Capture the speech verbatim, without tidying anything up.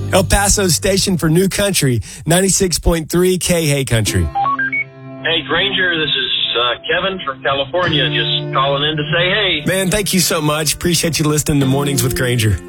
El Paso's station for New Country, ninety-six point three K Hey Country. Hey, Granger, this is uh, Kevin from California, just calling in to say hey. Man, thank you so much. Appreciate you listening to Mornings with Granger.